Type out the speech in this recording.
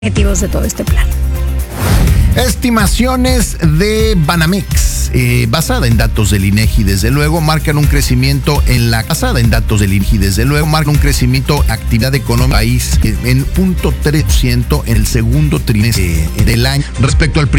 objetivos de todo este plan. Estimaciones de Banamex, basada en datos del INEGI, desde luego, marcan un crecimiento actividad económica país en 0.3% en el segundo trimestre del año respecto al